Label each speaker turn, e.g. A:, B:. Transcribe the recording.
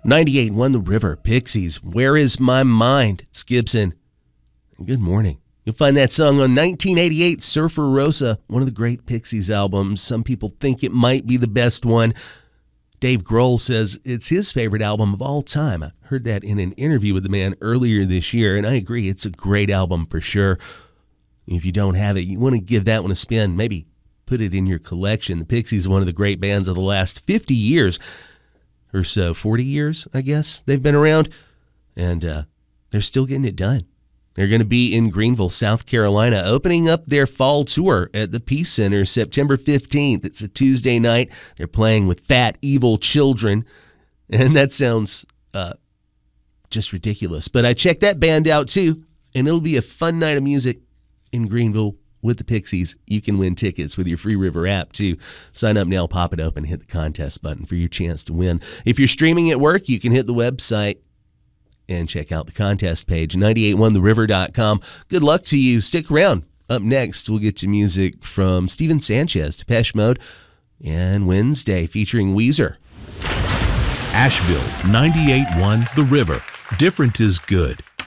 A: 98.1 The River, Pixies, Where Is My Mind? It's Gibson. Good morning. You'll find that song on 1988 Surfer Rosa, one of the great Pixies albums. Some people think it might be the best one. Dave Grohl says it's his favorite album of all time. I heard that in an interview with the man earlier this year, and I agree, it's a great album for sure. If you don't have it, you want to give that one a spin. Maybe put it in your collection. The Pixies are one of the great bands of the last 50 years or so, 40 years, I guess, they've been around, and they're still getting it done. They're going to be in Greenville, South Carolina, opening up their fall tour at the Peace Center September 15th. It's a Tuesday night. They're playing with Fat Evil Children, and that sounds just ridiculous. But I checked that band out, too, and it'll be a fun night of music in Greenville with the Pixies. You can win tickets with your Free River app, too. Sign up now, pop it open, hit the contest button for your chance to win. If you're streaming at work, you can hit the website and check out the contest page, 981theriver.com. Good luck to you. Stick around. Up next, we'll get to music from Steven Sanchez, Depeche Mode, and Wednesday featuring Weezer.
B: Asheville's 98.1 The River. Different is good.